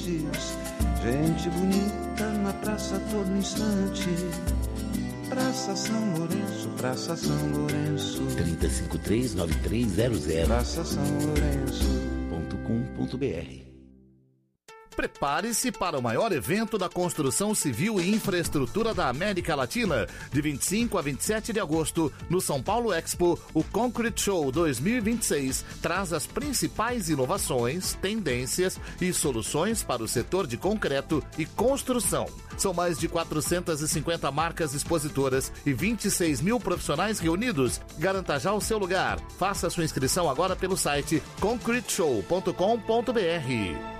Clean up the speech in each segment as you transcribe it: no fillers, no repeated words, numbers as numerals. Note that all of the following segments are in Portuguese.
Gente bonita na praça a todo instante. Praça São Lourenço, Praça São Lourenço. 3053-9300. Praça São Lourenço.com.br. Prepare-se para o maior evento da construção civil e infraestrutura da América Latina. De 25 a 27 de agosto, no São Paulo Expo, o Concrete Show 2026 traz as principais inovações, tendências e soluções para o setor de concreto e construção. São mais de 450 marcas expositoras e 26 mil profissionais reunidos. Garanta já o seu lugar. Faça sua inscrição agora pelo site concreteshow.com.br.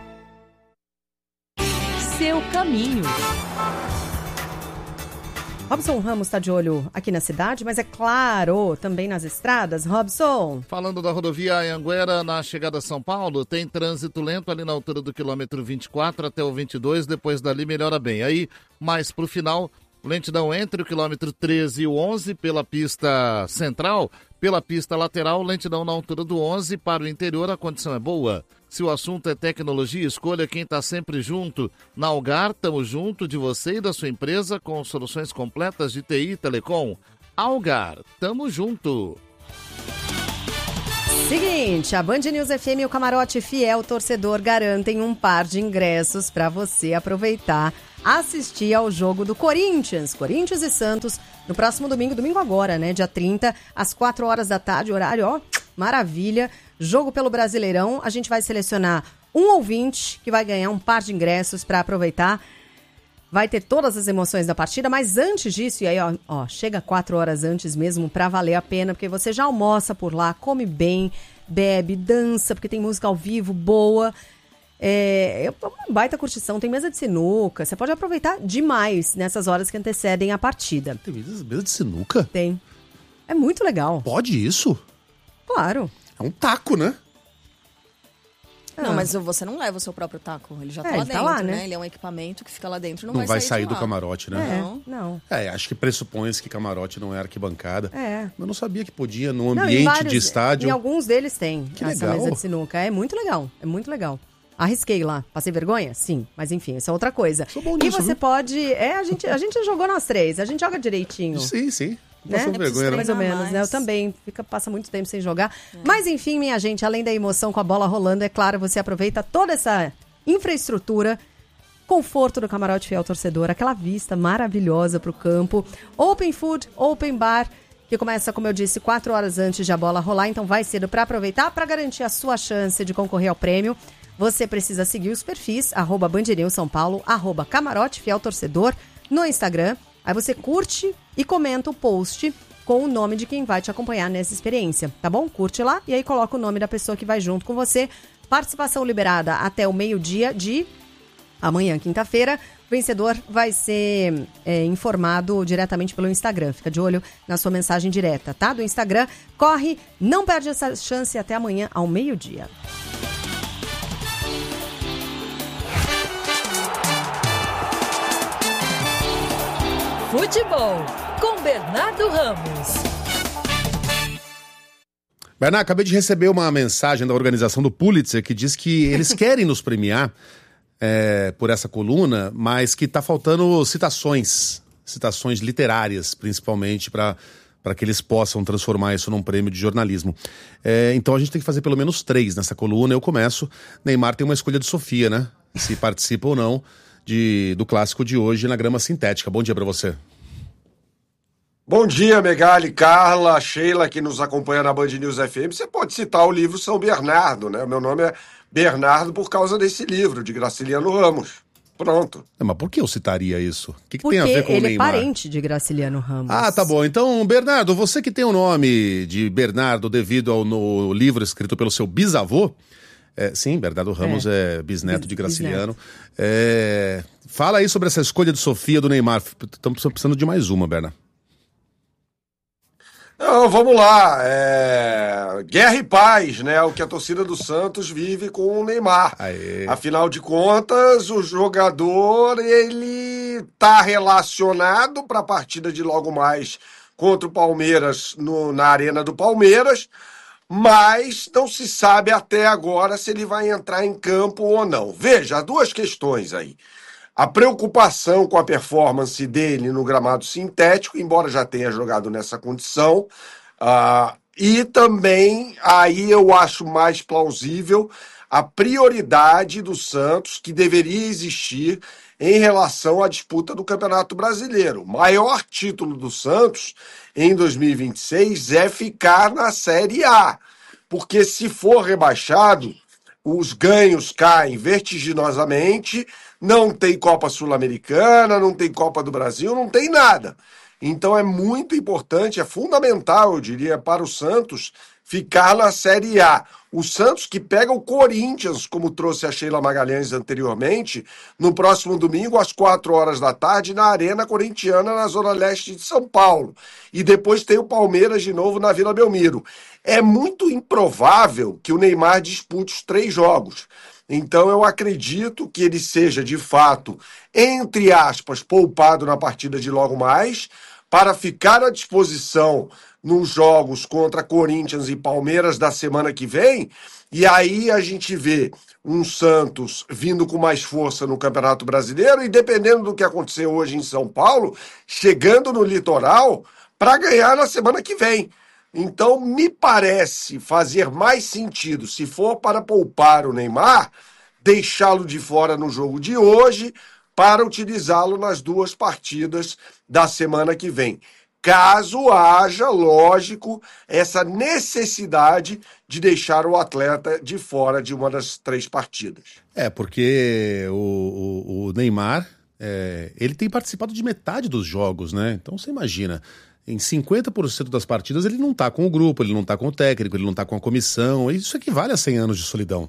Seu caminho. Robson Ramos está de olho aqui na cidade, mas é claro, também nas estradas. Robson. Falando da rodovia Anhanguera, na chegada a São Paulo, tem trânsito lento ali na altura do quilômetro 24 até o 22, depois dali melhora bem. Aí, mais pro final, lentidão entre o quilômetro 13 e o 11 pela pista central, pela pista lateral, lentidão na altura do 11, para o interior a condição é boa. Se o assunto é tecnologia, escolha quem está sempre junto. Na Algar, estamos junto de você e da sua empresa com soluções completas de TI e Telecom. Algar, tamo junto. Seguinte, a Band News FM e o Camarote Fiel Torcedor garantem um par de ingressos para você aproveitar, assistir ao jogo do Corinthians e Santos, no próximo domingo agora, né, dia 30, às 4 horas da tarde, horário, ó, maravilha. Jogo pelo Brasileirão, a gente vai selecionar um ouvinte que vai ganhar um par de ingressos para aproveitar. Vai ter todas as emoções da partida, mas antes disso, e aí ó, chega 4 horas antes mesmo para valer a pena, porque você já almoça por lá, come bem, bebe, dança, porque tem música ao vivo boa. É uma baita curtição, tem mesa de sinuca, você pode aproveitar demais nessas horas que antecedem a partida. Tem mesa de sinuca? Tem. É muito legal. Pode isso? Claro. É um taco, né? Não, mas você não leva o seu próprio taco. Ele já tá lá ele dentro, tá lá, né? Ele é um equipamento que fica lá dentro. Não vai sair do lá. camarote, né? Não. Acho que pressupõe-se que camarote não é arquibancada. Eu não sabia que podia, num Não, ambiente de estádio. Em alguns deles tem Que essa legal. mesa de sinuca. É muito legal. Arrisquei lá. Passei vergonha? Sim. Mas enfim, isso é outra coisa. Sou bom E nisso, você viu? pode... a gente jogou nas 3. A gente joga direitinho. Sim. Não Né? passou vergonha, Mais não. ou menos, né? Eu também. Passa muito tempo sem jogar. Mas enfim, minha gente, além da emoção com a bola rolando, é claro, você aproveita toda essa infraestrutura, conforto do Camarote Fiel Torcedor, aquela vista maravilhosa pro campo. Open Food, Open Bar, que começa, como eu disse, 4 horas antes de a bola rolar, então vai cedo para aproveitar, para garantir a sua chance de concorrer ao prêmio. Você precisa seguir os perfis, @BandNewsSãoPaulo, @Camarote Fiel Torcedor no Instagram. Aí você curte e comenta o post com o nome de quem vai te acompanhar nessa experiência, tá bom? Curte lá e aí coloca o nome da pessoa que vai junto com você. Participação liberada até o meio-dia de amanhã, quinta-feira. O vencedor vai ser informado diretamente pelo Instagram. Fica de olho na sua mensagem direta, tá? Do Instagram. Corre, não perde essa chance até amanhã ao meio-dia. Futebol, com Bernardo Ramos. Bernardo, acabei de receber uma mensagem da organização do Pulitzer que diz que eles querem nos premiar por essa coluna, mas que está faltando citações literárias, principalmente, para que eles possam transformar isso num prêmio de jornalismo. Então a gente tem que fazer pelo menos 3 nessa coluna. Eu começo. Neymar tem uma escolha de Sofia, né? Se participa ou não do clássico de hoje na grama sintética. Bom dia para você. Bom dia, Megali, Carla, Sheila, que nos acompanha na Band News FM. Você pode citar o livro São Bernardo, né? O meu nome é Bernardo por causa desse livro, de Graciliano Ramos. Pronto. Mas por que eu citaria isso? O que tem a ver com o Neymar? Porque ele é parente de Graciliano Ramos. Ah, tá bom. Então, Bernardo, você que tem o nome de Bernardo devido ao no livro escrito pelo seu bisavô, sim, Bernardo Ramos é bisneto de Graciliano. Fala aí sobre essa escolha de Sofia do Neymar. Estamos precisando de mais uma, Bernardo. Não, vamos lá. Guerra e paz, né? O que a torcida do Santos vive com o Neymar. Aê. Afinal de contas, o jogador, ele tá relacionado para a partida de logo mais contra o Palmeiras na Arena do Palmeiras, mas não se sabe até agora se ele vai entrar em campo ou não. Veja, há duas questões aí. A preocupação com a performance dele no gramado sintético, embora já tenha jogado nessa condição, e também, aí eu acho mais plausível, a prioridade do Santos, que deveria existir em relação à disputa do Campeonato Brasileiro. O maior título do Santos em 2026 é ficar na Série A, porque se for rebaixado, os ganhos caem vertiginosamente, não tem Copa Sul-Americana, não tem Copa do Brasil, não tem nada. Então é muito importante, é fundamental, eu diria, para o Santos ficar na Série A. O Santos que pega o Corinthians, como trouxe a Sheila Magalhães anteriormente, no próximo domingo, às 4 da tarde, na Arena Corintiana, na Zona Leste de São Paulo. E depois tem o Palmeiras de novo na Vila Belmiro. É muito improvável que o Neymar dispute os 3 jogos. Então eu acredito que ele seja, de fato, entre aspas, poupado na partida de logo mais, para ficar à disposição nos jogos contra Corinthians e Palmeiras da semana que vem, e aí a gente vê um Santos vindo com mais força no Campeonato Brasileiro e, dependendo do que acontecer hoje em São Paulo, chegando no Litoral para ganhar na semana que vem. Então, me parece fazer mais sentido, se for para poupar o Neymar, deixá-lo de fora no jogo de hoje para utilizá-lo nas 2 partidas da semana que vem. Caso haja, lógico, essa necessidade de deixar o atleta de fora de uma das 3 partidas. Porque o Neymar, ele tem participado de metade dos jogos, né? Então você imagina, em 50% das partidas ele não tá com o grupo, ele não tá com o técnico, ele não tá com a comissão. Isso equivale a 100 anos de solidão.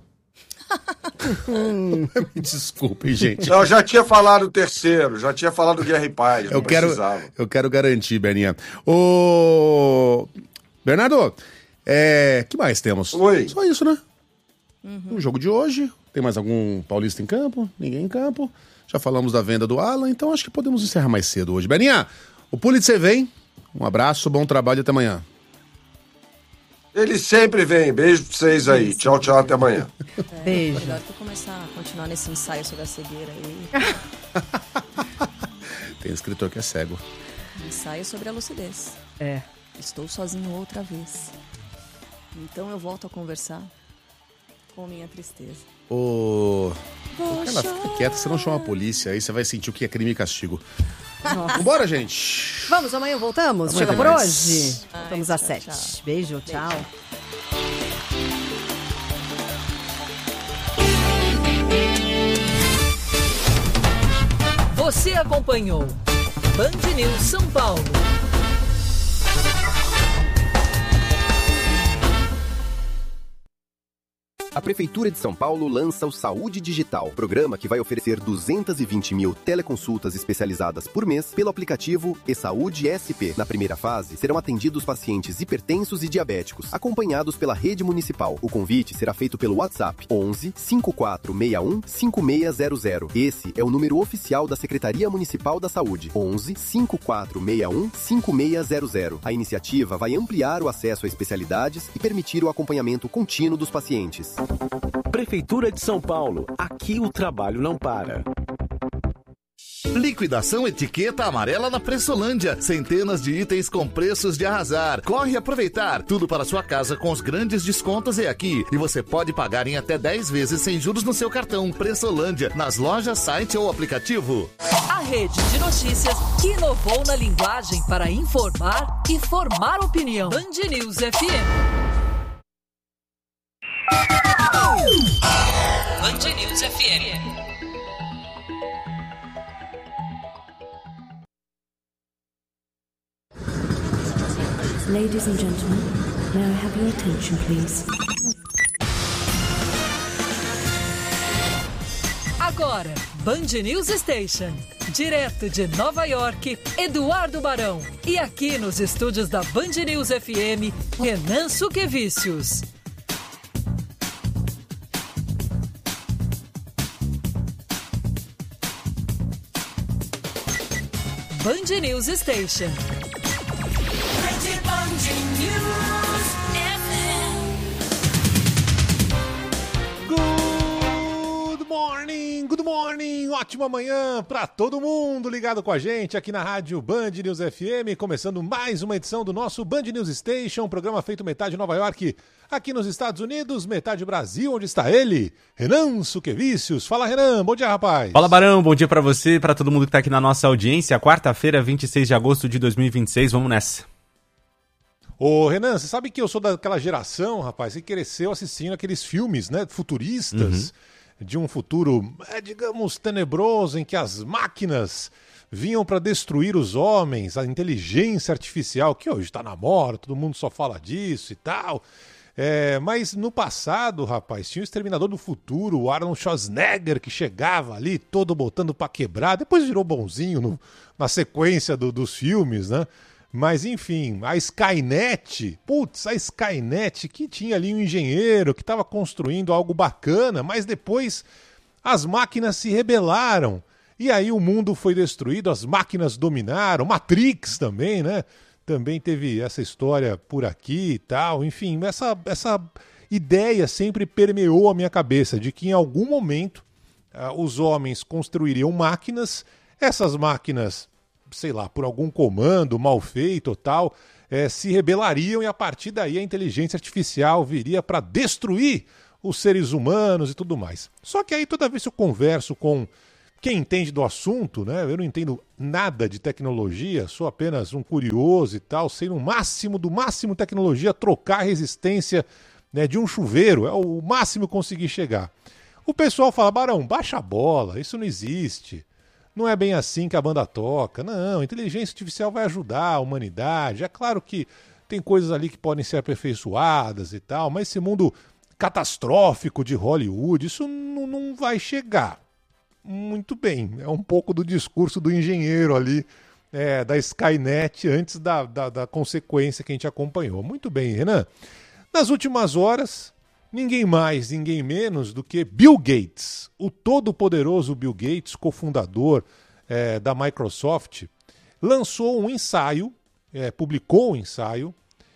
Me desculpem, gente. Não, já tinha falado o terceiro, já tinha falado do Guerra e Paz. Eu quero garantir, Berninha. Ô, Bernardo, que mais temos? Oi. Só isso, né? O jogo de hoje. Tem mais algum paulista em campo? Ninguém em campo. Já falamos da venda do Alan, então acho que podemos encerrar mais cedo hoje. Berninha, o Pulitzer vem. Um abraço, bom trabalho e até amanhã. Ele sempre vem. Beijo pra vocês aí. Tchau, tchau, até amanhã. Beijo. Melhor que eu começar a continuar nesse ensaio sobre a cegueira aí. Tem um escritor que é cego. Ensaio sobre a lucidez. Estou sozinho outra vez. Então eu volto a conversar com minha tristeza. Ela fica quieta, você não chama a polícia, aí você vai sentir o que é crime e castigo. Vambora, gente! Vamos, amanhã voltamos? Amanhã Chega por mais. hoje? Voltamos às 7. Tchau. Beijo, tchau. Você acompanhou Band News São Paulo. A Prefeitura de São Paulo lança o Saúde Digital, programa que vai oferecer 220 mil teleconsultas especializadas por mês pelo aplicativo eSaúde SP. Na primeira fase, serão atendidos pacientes hipertensos e diabéticos, acompanhados pela rede municipal. O convite será feito pelo WhatsApp 11 5461 5600. Esse é o número oficial da Secretaria Municipal da Saúde, 11 5461 5600. A iniciativa vai ampliar o acesso a especialidades e permitir o acompanhamento contínuo dos pacientes. Prefeitura de São Paulo. Aqui o trabalho não para. Liquidação Etiqueta Amarela na Pressolândia. Centenas de itens com preços de arrasar. Corre aproveitar. Tudo para sua casa com os grandes descontos é aqui. E você pode pagar em até 10 vezes sem juros no seu cartão. Pressolândia, nas lojas, site ou aplicativo. A rede de notícias que inovou na linguagem para informar e formar opinião. Band News FM. Band News FM. Ladies and gentlemen, may I have your attention, please? Agora, Band News Station. Direto de Nova York, Eduardo Barão. E aqui nos estúdios da Band News FM, Renan Suquevicius. Band News Station. Band News FM. bem? Ótima manhã para todo mundo ligado com a gente aqui na rádio Band News FM, começando mais uma edição do nosso Band News Station, programa feito metade Nova York, aqui nos Estados Unidos, metade Brasil, onde está ele, Renan Suquevicius. Fala, Renan, bom dia, rapaz. Fala, Barão, bom dia para você, para todo mundo que tá aqui na nossa audiência, quarta-feira, 26 de agosto de 2026, vamos nessa. Ô, Renan, você sabe que eu sou daquela geração, rapaz, que cresceu assistindo aqueles filmes, né, futuristas, de um futuro, digamos, tenebroso, em que as máquinas vinham para destruir os homens, a inteligência artificial, que hoje está na moda, todo mundo só fala disso e tal. Mas no passado, rapaz, tinha o Exterminador do Futuro, o Arnold Schwarzenegger, que chegava ali todo botando para quebrar, depois virou bonzinho na sequência dos filmes, né? Mas, enfim, a Skynet, que tinha ali um engenheiro que estava construindo algo bacana, mas depois as máquinas se rebelaram. E aí o mundo foi destruído, as máquinas dominaram, Matrix também, né? Também teve essa história por aqui e tal. Enfim, essa ideia sempre permeou a minha cabeça de que em algum momento os homens construiriam máquinas, essas máquinas, sei lá, por algum comando mal feito ou tal, se rebelariam e a partir daí a inteligência artificial viria para destruir os seres humanos e tudo mais. Só que aí toda vez que eu converso com quem entende do assunto, né, eu não entendo nada de tecnologia, sou apenas um curioso e tal, sei no máximo do máximo tecnologia trocar a resistência, né, de um chuveiro, é o máximo que conseguir chegar. O pessoal fala, Barão, baixa a bola, isso não existe. Não é bem assim que a banda toca. Não, a inteligência artificial vai ajudar a humanidade. É claro que tem coisas ali que podem ser aperfeiçoadas e tal, mas esse mundo catastrófico de Hollywood, isso não vai chegar. Muito bem, é um pouco do discurso do engenheiro ali, da Skynet, antes da consequência que a gente acompanhou. Muito bem, Renan. Nas últimas horas, ninguém mais, ninguém menos do que Bill Gates, o todo-poderoso Bill Gates, cofundador da Microsoft, lançou um ensaio, publicou um ensaio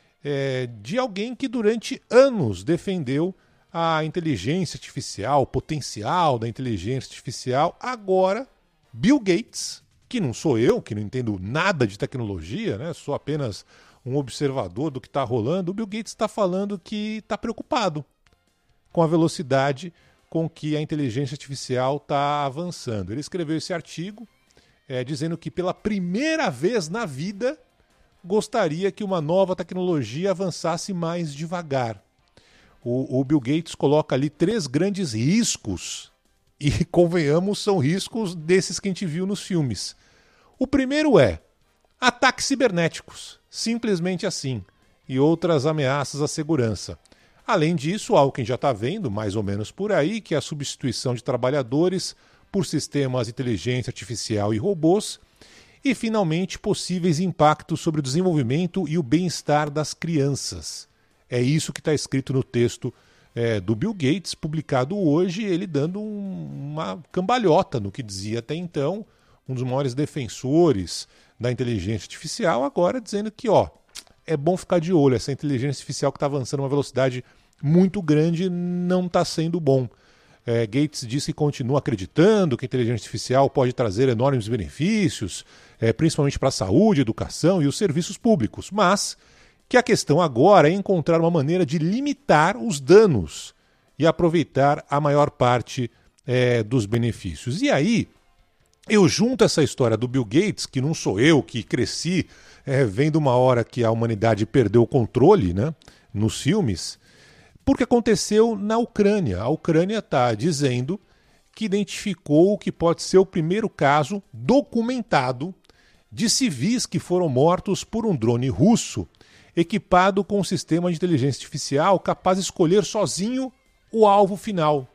de alguém que durante anos defendeu a inteligência artificial, o potencial da inteligência artificial. Agora, Bill Gates, que não sou eu, que não entendo nada de tecnologia, né? Sou apenas um observador do que está rolando, o Bill Gates está falando que está preocupado com a velocidade com que a inteligência artificial está avançando. Ele escreveu esse artigo dizendo que pela primeira vez na vida gostaria que uma nova tecnologia avançasse mais devagar. O Bill Gates coloca ali 3 grandes riscos, e convenhamos, são riscos desses que a gente viu nos filmes. O primeiro é ataques cibernéticos, simplesmente assim, e outras ameaças à segurança. Além disso, algo que a gente já está vendo, mais ou menos por aí, que é a substituição de trabalhadores por sistemas de inteligência artificial e robôs, e, finalmente, possíveis impactos sobre o desenvolvimento e o bem-estar das crianças. É isso que está escrito no texto do Bill Gates, publicado hoje, ele dando uma cambalhota no que dizia até então, um dos maiores defensores da inteligência artificial, agora dizendo que, é bom ficar de olho, essa inteligência artificial que está avançando a uma velocidade muito grande não está sendo bom. Gates disse que continua acreditando que a inteligência artificial pode trazer enormes benefícios, principalmente para a saúde, educação e os serviços públicos, mas que a questão agora é encontrar uma maneira de limitar os danos e aproveitar a maior parte dos benefícios. E aí, eu junto essa história do Bill Gates, que não sou eu, que cresci vendo uma hora que a humanidade perdeu o controle, né, nos filmes, porque aconteceu na Ucrânia. A Ucrânia está dizendo que identificou o que pode ser o primeiro caso documentado de civis que foram mortos por um drone russo equipado com um sistema de inteligência artificial capaz de escolher sozinho o alvo final.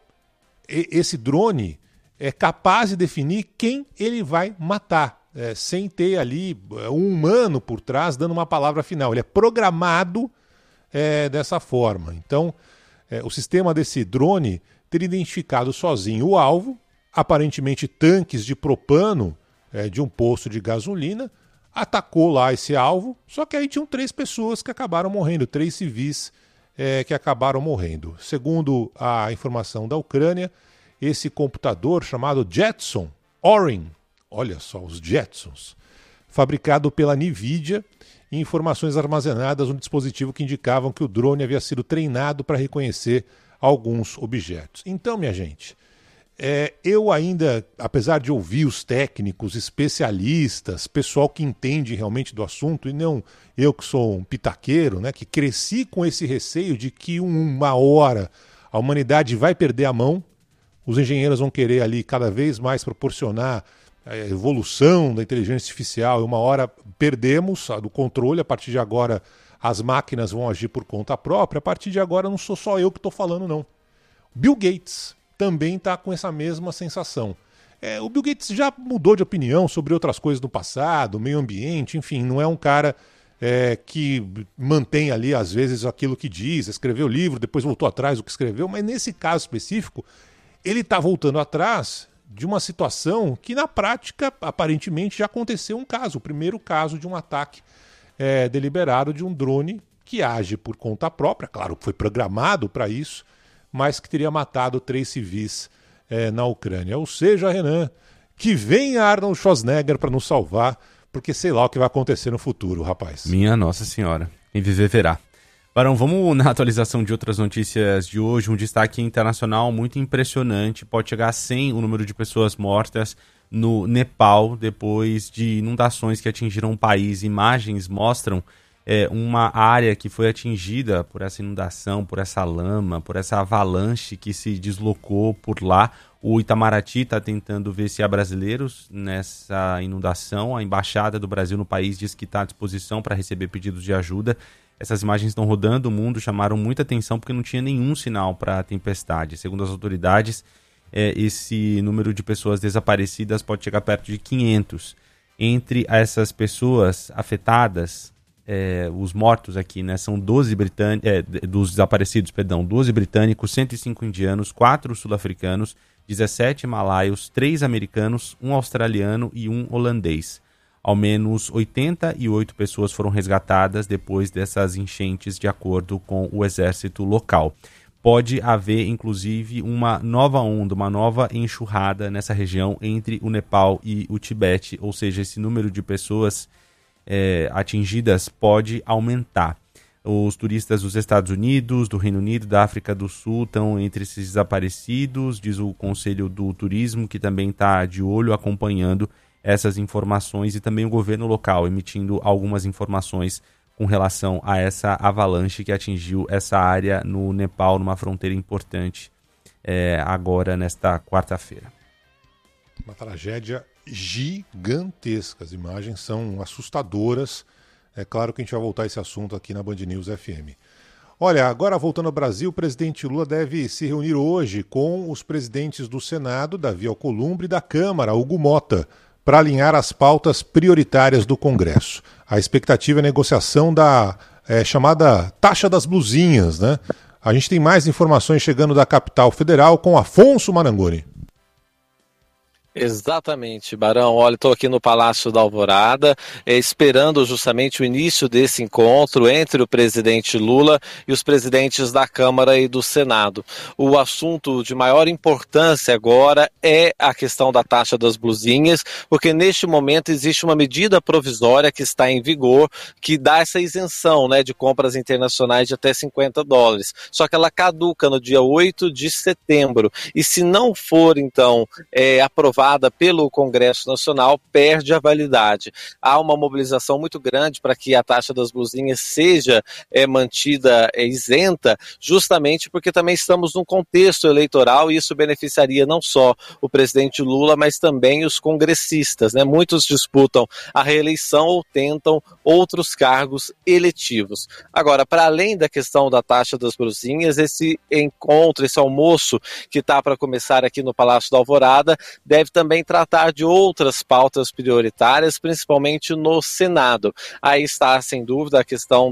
Esse drone é capaz de definir quem ele vai matar, sem ter ali um humano por trás dando uma palavra final. Ele é programado dessa forma. Então, o sistema desse drone teria identificado sozinho o alvo, aparentemente tanques de propano de um posto de gasolina, atacou lá esse alvo, só que aí tinham 3 pessoas que acabaram morrendo, 3 civis que acabaram morrendo. Segundo a informação da Ucrânia, esse computador chamado Jetson Orin, olha só, os Jetsons, fabricado pela NVIDIA, e informações armazenadas no dispositivo que indicavam que o drone havia sido treinado para reconhecer alguns objetos. Então, minha gente, eu ainda, apesar de ouvir os técnicos, especialistas, pessoal que entende realmente do assunto, e não eu que sou um pitaqueiro, né, que cresci com esse receio de que uma hora a humanidade vai perder a mão, os engenheiros vão querer ali cada vez mais proporcionar a evolução da inteligência artificial, e uma hora perdemos do controle, a partir de agora as máquinas vão agir por conta própria, a partir de agora não sou só eu que estou falando, não. Bill Gates também está com essa mesma sensação. O Bill Gates já mudou de opinião sobre outras coisas no passado, meio ambiente, enfim, não é um cara que mantém ali, às vezes, aquilo que diz, escreveu livro, depois voltou atrás do que escreveu, mas nesse caso específico, ele está voltando atrás de uma situação que, na prática, aparentemente já aconteceu um caso, o primeiro caso de um ataque deliberado de um drone que age por conta própria, claro que foi programado para isso, mas que teria matado 3 civis na Ucrânia. Ou seja, Renan, que venha Arnold Schwarzenegger para nos salvar, porque sei lá o que vai acontecer no futuro, rapaz. Minha Nossa Senhora, quem viver verá. Barão, vamos na atualização de outras notícias de hoje. Um destaque internacional muito impressionante. Pode chegar a 100 o número de pessoas mortas no Nepal depois de inundações que atingiram o país. Imagens mostram uma área que foi atingida por essa inundação, por essa lama, por essa avalanche que se deslocou por lá. O Itamaraty está tentando ver se há brasileiros nessa inundação. A Embaixada do Brasil no país diz que está à disposição para receber pedidos de ajuda. Essas imagens estão rodando o mundo, chamaram muita atenção porque não tinha nenhum sinal para a tempestade. Segundo as autoridades, esse número de pessoas desaparecidas pode chegar perto de 500. Entre essas pessoas afetadas, os mortos aqui, né, são 12 dos desaparecidos, 12 britânicos, 105 indianos, 4 sul-africanos, 17 malaios, 3 americanos, 1 australiano e 1 holandês. Ao menos 88 pessoas foram resgatadas depois dessas enchentes, de acordo com o exército local. Pode haver, inclusive, uma nova onda, uma nova enxurrada nessa região entre o Nepal e o Tibete, ou seja, esse número de pessoas atingidas pode aumentar. Os turistas dos Estados Unidos, do Reino Unido, da África do Sul estão entre esses desaparecidos, diz o Conselho do Turismo, que também está de olho acompanhando essas informações, e também o governo local emitindo algumas informações com relação a essa avalanche que atingiu essa área no Nepal, numa fronteira importante, agora nesta quarta-feira. Uma tragédia gigantesca, as imagens são assustadoras. É claro que a gente vai voltar a esse assunto aqui na Band News FM. Olha, agora voltando ao Brasil, o presidente Lula deve se reunir hoje com os presidentes do Senado, Davi Alcolumbre, e da Câmara, Hugo Mota, para alinhar as pautas prioritárias do Congresso. A expectativa é a negociação da chamada taxa das blusinhas, né? A gente tem mais informações chegando da capital federal com Afonso Marangoni. Exatamente, Barão. Olha, estou aqui no Palácio da Alvorada, esperando justamente o início desse encontro entre o presidente Lula e os presidentes da Câmara e do Senado. O assunto de maior importância agora é a questão da taxa das blusinhas, porque neste momento existe uma medida provisória que está em vigor que dá essa isenção, né, de compras internacionais de até $50. Só que ela caduca no dia 8 de setembro. E se não for, então, aprovada pelo Congresso Nacional, perde a validade. Há uma mobilização muito grande para que a taxa das blusinhas seja mantida isenta, justamente porque também estamos num contexto eleitoral e isso beneficiaria não só o presidente Lula, mas também os congressistas, né? Muitos disputam a reeleição ou tentam outros cargos eletivos. Agora, para além da questão da taxa das blusinhas, esse encontro, esse almoço que está para começar aqui no Palácio da Alvorada, deve também tratar de outras pautas prioritárias, principalmente no Senado. Aí está, sem dúvida, a questão da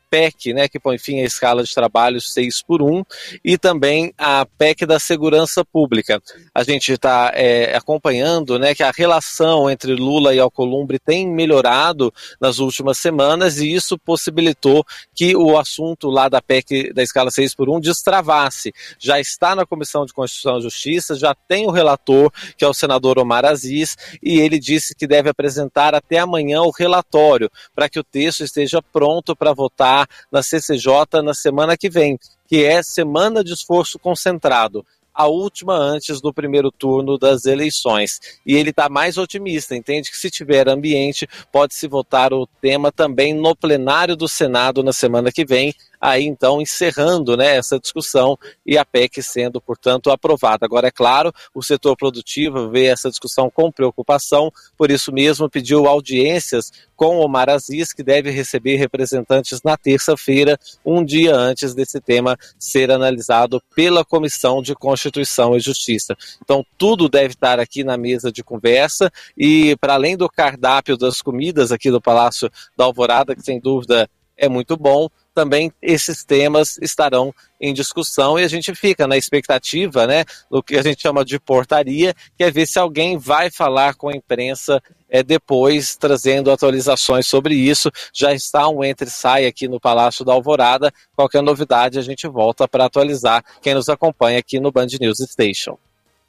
PEC, né, que põe fim à escala de trabalho 6x1, e também a PEC da segurança pública. A gente está acompanhando, né, que a relação entre Lula e Alcolumbre tem melhorado nas últimas semanas, e isso possibilitou que o assunto lá da PEC da escala 6x1 destravasse. Já está na Comissão de Constituição e Justiça, já tem o relator, que é o senador Omar Aziz, e ele disse que deve apresentar até amanhã o relatório, para que o texto esteja pronto para votar na CCJ na semana que vem, que é Semana de Esforço Concentrado, a última antes do primeiro turno das eleições. E ele está mais otimista, entende que se tiver ambiente, pode-se votar o tema também no plenário do Senado na semana que vem, aí então encerrando, né, essa discussão e a PEC sendo, portanto, aprovada. Agora, é claro, o setor produtivo vê essa discussão com preocupação, por isso mesmo pediu audiências com Omar Aziz, que deve receber representantes na terça-feira, um dia antes desse tema ser analisado pela Comissão de Constituição e Justiça. Então, tudo deve estar aqui na mesa de conversa, e para além do cardápio das comidas aqui do Palácio da Alvorada, que sem dúvida é muito bom, também esses temas estarão em discussão, e a gente fica na expectativa, né, do que a gente chama de portaria, que é ver se alguém vai falar com a imprensa depois, trazendo atualizações sobre isso. Já está um entre-sai aqui no Palácio da Alvorada. Qualquer novidade a gente volta para atualizar quem nos acompanha aqui no Band News Station.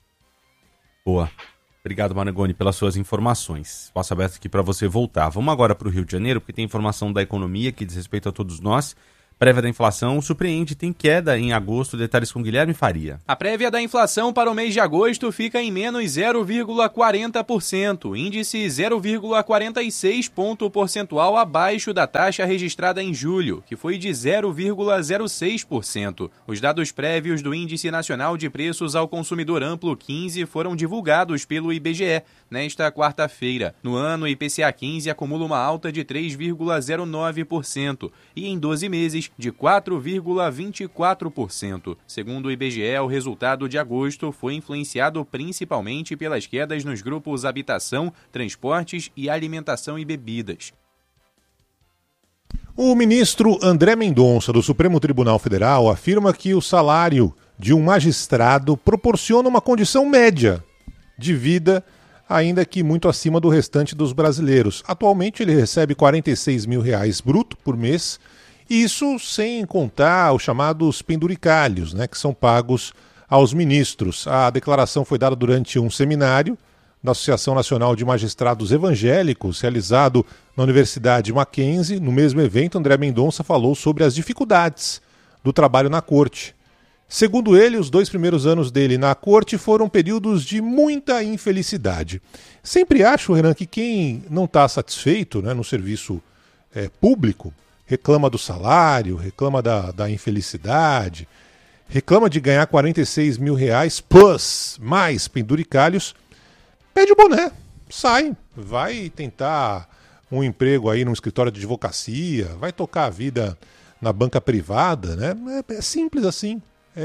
Boa. Obrigado, Marangoni, pelas suas informações. Espaço aberto aqui para você voltar. Vamos agora para o Rio de Janeiro, porque tem informação da economia que diz respeito a todos nós. Prévia da inflação surpreende, tem queda em agosto. Detalhes com Guilherme Faria. A prévia da inflação para o mês de agosto fica em menos 0,40%, índice 0,46 ponto percentual abaixo da taxa registrada em julho, que foi de 0,06%. Os dados prévios do Índice Nacional de Preços ao Consumidor Amplo 15 foram divulgados pelo IBGE nesta quarta-feira. No ano, o IPCA 15 acumula uma alta de 3,09% e em 12 meses de 4,24%. Segundo o IBGE, o resultado de agosto foi influenciado principalmente pelas quedas nos grupos habitação, transportes e alimentação e bebidas. O ministro André Mendonça, do Supremo Tribunal Federal, afirma que o salário de um magistrado proporciona uma condição média de vida, ainda que muito acima do restante dos brasileiros. Atualmente ele recebe R$46 mil bruto por mês, isso sem contar os chamados penduricalhos, né, que são pagos aos ministros. A declaração foi dada durante um seminário da Associação Nacional de Magistrados Evangélicos, realizado na Universidade Mackenzie. No mesmo evento, André Mendonça falou sobre as dificuldades do trabalho na corte. Segundo ele, os 2 primeiros anos dele na corte foram períodos de muita infelicidade. Sempre acho, Renan, que quem não está satisfeito, né, no serviço público, reclama do salário, reclama da infelicidade, reclama de ganhar R$46 mil plus mais penduricalhos, pede o boné, sai, vai tentar um emprego aí num escritório de advocacia, vai tocar a vida na banca privada, né? É simples assim.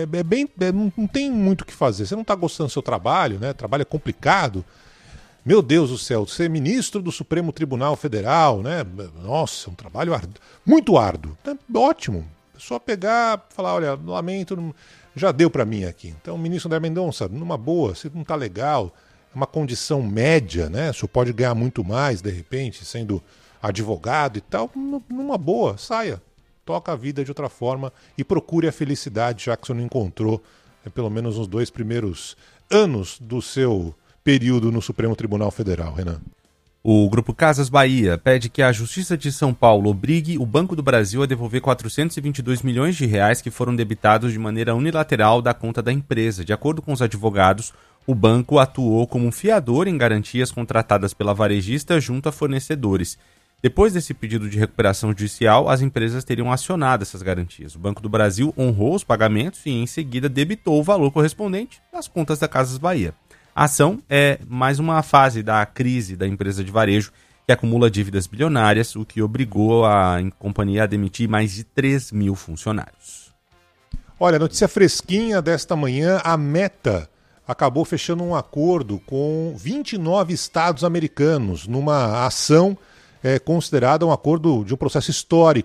Não tem muito o que fazer. Você não está gostando do seu trabalho, né? Trabalho é complicado. Meu Deus do céu, ser ministro do Supremo Tribunal Federal, né? Nossa, um trabalho muito árduo. É ótimo. É só pegar e falar, olha, lamento, já deu para mim aqui. Então, ministro André Mendonça, numa boa, se não está legal, é uma condição média, né? O senhor pode ganhar muito mais, de repente, sendo advogado e tal. Numa boa, saia. Toca a vida de outra forma e procure a felicidade, já que você não encontrou pelo menos nos 2 primeiros anos do seu período no Supremo Tribunal Federal, Renan. O Grupo Casas Bahia pede que a Justiça de São Paulo obrigue o Banco do Brasil a devolver R$422 milhões que foram debitados de maneira unilateral da conta da empresa. De acordo com os advogados, o banco atuou como um fiador em garantias contratadas pela varejista junto a fornecedores. Depois desse pedido de recuperação judicial, as empresas teriam acionado essas garantias. O Banco do Brasil honrou os pagamentos e, em seguida, debitou o valor correspondente às contas da Casas Bahia. A ação é mais uma fase da crise da empresa de varejo, que acumula dívidas bilionárias, o que obrigou a companhia a demitir mais de 3 mil funcionários. Olha, notícia fresquinha desta manhã, a Meta acabou fechando um acordo com 29 estados americanos, numa ação considerada um acordo de um processo histórico.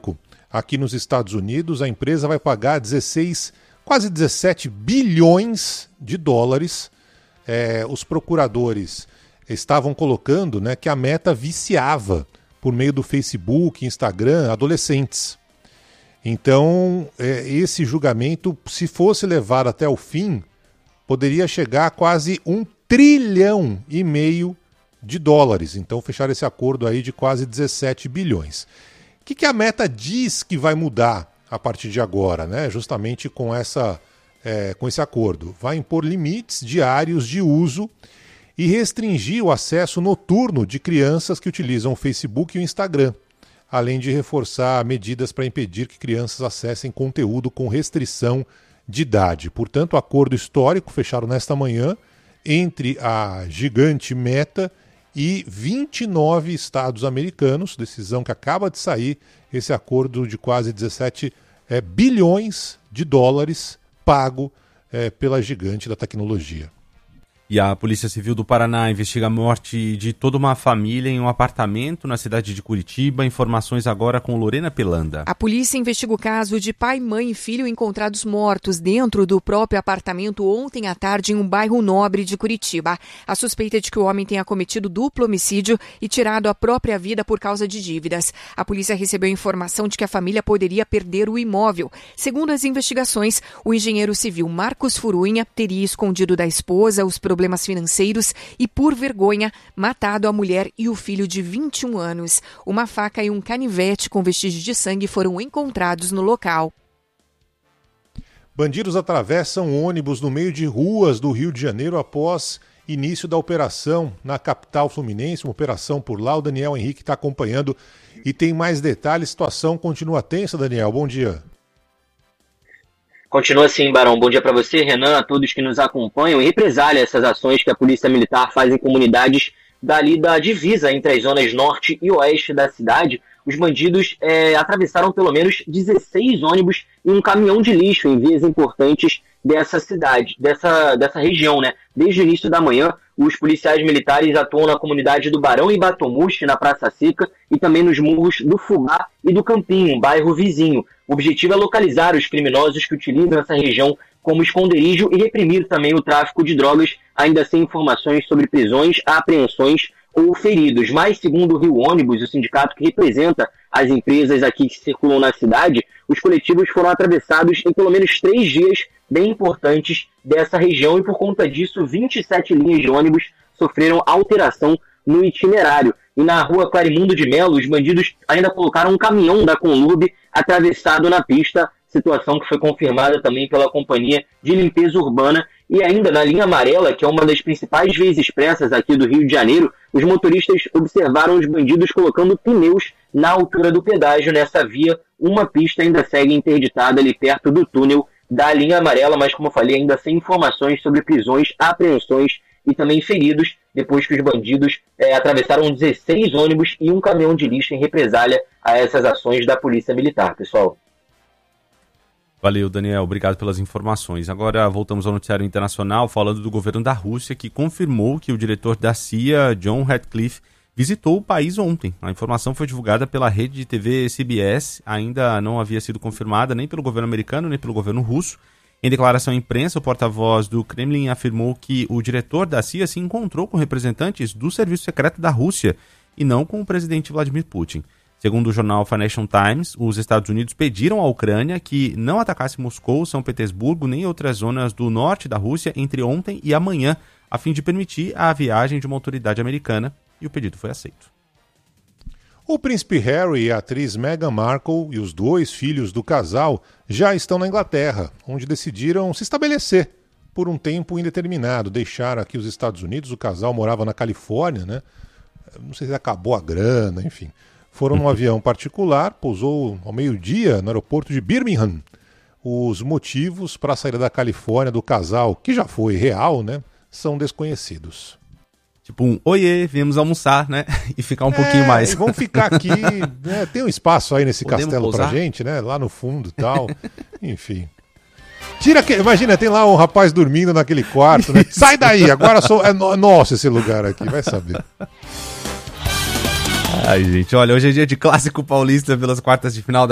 aqui nos Estados Unidos. A empresa vai pagar quase 17 bilhões de dólares. Os procuradores estavam colocando, né, que a Meta viciava, por meio do Facebook, Instagram, adolescentes. Então, esse julgamento, se fosse levado até o fim, poderia chegar a quase 1,5 trilhão de dólares. Então, fechar esse acordo aí de quase 17 bilhões. O que a Meta diz que vai mudar a partir de agora, né? Justamente com esse acordo? Vai impor limites diários de uso e restringir o acesso noturno de crianças que utilizam o Facebook e o Instagram, além de reforçar medidas para impedir que crianças acessem conteúdo com restrição de idade. Portanto, acordo histórico fechado nesta manhã entre a gigante Meta e 29 estados americanos, decisão que acaba de sair, esse acordo de quase 17 bilhões de dólares pago pela gigante da tecnologia. E a Polícia Civil do Paraná investiga a morte de toda uma família em um apartamento na cidade de Curitiba. Informações agora com Lorena Pelanda. A polícia investiga o caso de pai, mãe e filho encontrados mortos dentro do próprio apartamento ontem à tarde em um bairro nobre de Curitiba. A suspeita é de que o homem tenha cometido duplo homicídio e tirado a própria vida por causa de dívidas. A polícia recebeu informação de que a família poderia perder o imóvel. Segundo as investigações, o engenheiro civil Marcos Furunha teria escondido da esposa os problemas financeiros e, por vergonha, matado a mulher e o filho de 21 anos. Uma faca e um canivete com vestígios de sangue foram encontrados no local. Bandidos atravessam ônibus no meio de ruas do Rio de Janeiro após início da operação na capital fluminense, uma operação por lá. O Daniel Henrique está acompanhando e tem mais detalhes. A situação continua tensa, Daniel. Bom dia. Continua assim, Barão. Bom dia para você, Renan, a todos que nos acompanham. Em represália essas ações que a Polícia Militar faz em comunidades dali da divisa entre as zonas norte e oeste da cidade, os bandidos atravessaram pelo menos 16 ônibus e um caminhão de lixo em vias importantes dessa cidade, dessa região, né? Desde o início da manhã, os policiais militares atuam na comunidade do Barão e Batomuxi, na Praça Seca, e também nos morros do Fubá e do Campinho, um bairro vizinho. O objetivo é localizar os criminosos que utilizam essa região como esconderijo e reprimir também o tráfico de drogas, ainda sem informações sobre prisões, apreensões ou feridos. Mas, segundo o Rio Ônibus, o sindicato que representa as empresas aqui que circulam na cidade, os coletivos foram atravessados em pelo menos 3 dias bem importantes dessa região e, por conta disso, 27 linhas de ônibus sofreram alteração no itinerário. E na rua Clarimundo de Melo, os bandidos ainda colocaram um caminhão da Conlurb atravessado na pista, situação que foi confirmada também pela Companhia de Limpeza Urbana. E ainda na linha amarela, que é uma das principais vias expressas aqui do Rio de Janeiro, os motoristas observaram os bandidos colocando pneus na altura do pedágio nessa via. Uma pista ainda segue interditada ali perto do túnel da linha amarela, mas como eu falei, ainda sem informações sobre prisões, apreensões e também feridos, depois que os bandidos atravessaram 16 ônibus e um caminhão de lixo em represália a essas ações da Polícia Militar, pessoal. Valeu, Daniel. Obrigado pelas informações. Agora voltamos ao noticiário internacional, falando do governo da Rússia, que confirmou que o diretor da CIA, John Ratcliffe, visitou o país ontem. A informação foi divulgada pela rede de TV CBS, ainda não havia sido confirmada nem pelo governo americano, nem pelo governo russo. Em declaração à imprensa, o porta-voz do Kremlin afirmou que o diretor da CIA se encontrou com representantes do Serviço Secreto da Rússia e não com o presidente Vladimir Putin. Segundo o jornal Financial Times, os Estados Unidos pediram à Ucrânia que não atacasse Moscou, São Petersburgo nem outras zonas do norte da Rússia entre ontem e amanhã, a fim de permitir a viagem de uma autoridade americana, e o pedido foi aceito. O príncipe Harry e a atriz Meghan Markle e os 2 filhos do casal já estão na Inglaterra, onde decidiram se estabelecer por um tempo indeterminado. Deixaram aqui os Estados Unidos, o casal morava na Califórnia, né? Não sei se acabou a grana, enfim. Foram num avião particular, pousou ao meio-dia no aeroporto de Birmingham. Os motivos para a saída da Califórnia do casal, que já foi real, né, são desconhecidos. Tipo oiê, viemos almoçar, né? E ficar um pouquinho mais. Vamos ficar aqui, né? Tem um espaço aí nesse Podemos castelo pousar? pra gente, né? Lá no fundo e tal. Enfim. Imagina, tem lá um rapaz dormindo naquele quarto, né? Sai daí, agora é nosso esse lugar aqui, vai saber. Ai, gente, olha, hoje é dia de clássico paulista pelas quartas de final da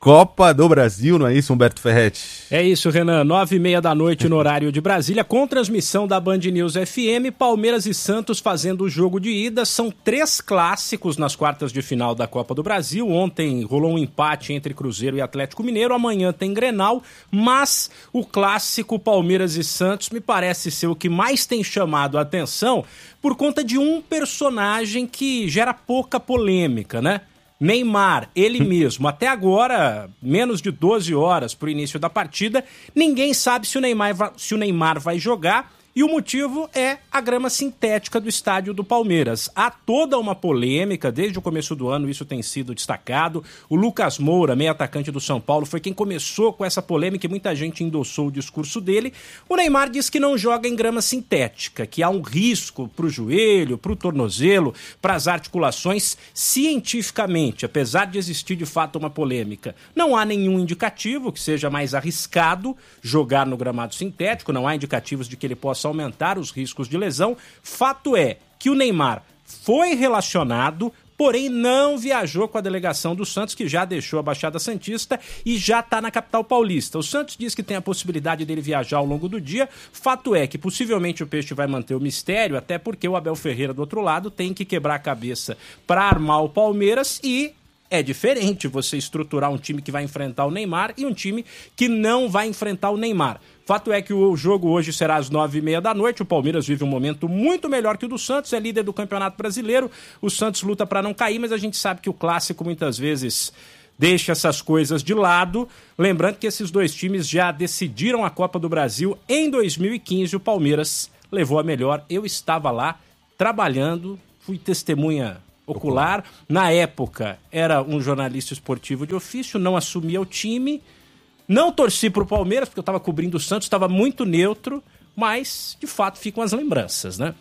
Copa do Brasil, não é isso, Humberto Ferretti? É isso, Renan. 9h30 no horário de Brasília, com transmissão da Band News FM, Palmeiras e Santos fazendo o jogo de ida. São 3 clássicos nas quartas de final da Copa do Brasil. Ontem rolou um empate entre Cruzeiro e Atlético Mineiro. Amanhã tem Grenal, mas o clássico Palmeiras e Santos me parece ser o que mais tem chamado a atenção por conta de um personagem que gera pouca polêmica, né? Neymar, ele mesmo, até agora, menos de 12 horas para o início da partida, ninguém sabe se o Neymar vai jogar, e o motivo é a grama sintética do estádio do Palmeiras. Há toda uma polêmica, desde o começo do ano isso tem sido destacado. O Lucas Moura, meio atacante do São Paulo, foi quem começou com essa polêmica e muita gente endossou o discurso dele. O Neymar diz que não joga em grama sintética, que há um risco para o joelho, para o tornozelo, para as articulações. Cientificamente, apesar de existir de fato uma polêmica, não há nenhum indicativo que seja mais arriscado jogar no gramado sintético, não há indicativos de que ele possa aumentar os riscos de lesão. Fato é que o Neymar foi relacionado, porém não viajou com a delegação do Santos, que já deixou a Baixada Santista e já está na capital paulista. O Santos diz que tem a possibilidade dele viajar ao longo do dia. Fato é que possivelmente o Peixe vai manter o mistério, até porque o Abel Ferreira do outro lado tem que quebrar a cabeça para armar o Palmeiras, e é diferente você estruturar um time que vai enfrentar o Neymar e um time que não vai enfrentar o Neymar. Fato é que o jogo hoje será às 9h30. O Palmeiras vive um momento muito melhor que o do Santos, é líder do Campeonato Brasileiro. O Santos luta para não cair, mas a gente sabe que o clássico muitas vezes deixa essas coisas de lado. Lembrando que esses dois times já decidiram a Copa do Brasil em 2015. O Palmeiras levou a melhor. Eu estava lá trabalhando, fui testemunha ocular. Na época, era um jornalista esportivo de ofício, não assumia o time. Não torci pro Palmeiras, porque eu estava cobrindo o Santos, estava muito neutro, mas, de fato, ficam as lembranças, né?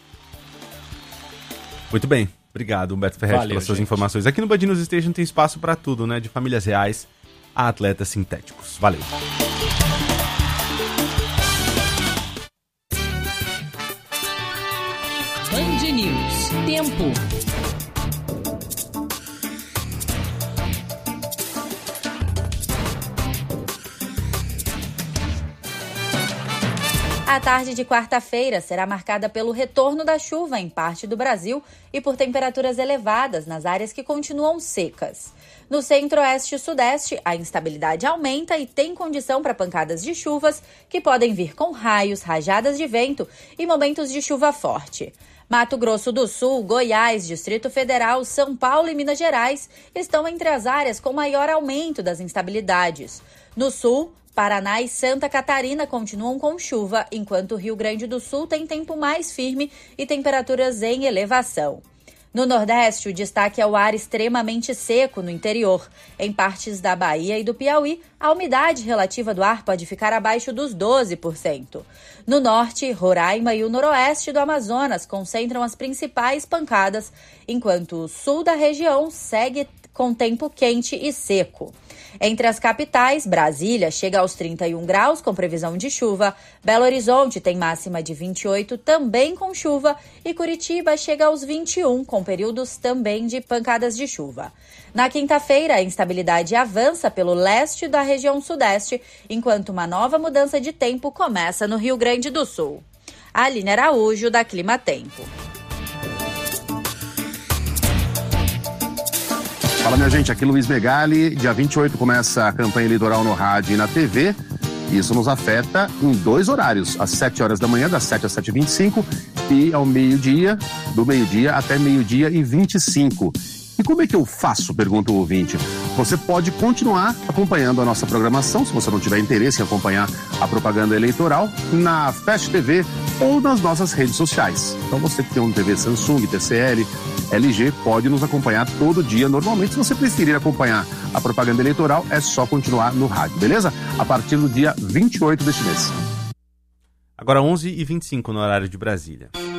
Muito bem. Obrigado, Humberto Ferretti, pelas suas informações. Aqui no Band News Station tem espaço para tudo, né? De famílias reais a atletas sintéticos. Valeu. Band News. Tempo. A tarde de quarta-feira será marcada pelo retorno da chuva em parte do Brasil e por temperaturas elevadas nas áreas que continuam secas. No centro-oeste e sudeste, a instabilidade aumenta e tem condição para pancadas de chuvas que podem vir com raios, rajadas de vento e momentos de chuva forte. Mato Grosso do Sul, Goiás, Distrito Federal, São Paulo e Minas Gerais estão entre as áreas com maior aumento das instabilidades. No sul, Paraná e Santa Catarina continuam com chuva, enquanto o Rio Grande do Sul tem tempo mais firme e temperaturas em elevação. No Nordeste, o destaque é o ar extremamente seco no interior. Em partes da Bahia e do Piauí, a umidade relativa do ar pode ficar abaixo dos 12%. No Norte, Roraima e o Noroeste do Amazonas concentram as principais pancadas, enquanto o sul da região segue com tempo quente e seco. Entre as capitais, Brasília chega aos 31 graus com previsão de chuva, Belo Horizonte tem máxima de 28 também com chuva e Curitiba chega aos 21 com períodos também de pancadas de chuva. Na quinta-feira, a instabilidade avança pelo leste da região sudeste, enquanto uma nova mudança de tempo começa no Rio Grande do Sul. Aline Araújo, da Clima Tempo. Fala, minha gente, aqui Luiz Megali. Dia 28 começa a campanha eleitoral no rádio e na TV. Isso nos afeta em 2 horários, às 7 horas da manhã, das 7 às 7h25, e ao meio-dia, do meio-dia até meio-dia e 25. E como é que eu faço? Pergunta o ouvinte. Você pode continuar acompanhando a nossa programação, se você não tiver interesse em acompanhar a propaganda eleitoral, na Fast TV ou nas nossas redes sociais. Então você que tem uma TV Samsung, TCL, LG, pode nos acompanhar todo dia. Normalmente, se você preferir acompanhar a propaganda eleitoral, é só continuar no rádio, beleza? A partir do dia 28 deste mês. Agora 11h25 no horário de Brasília.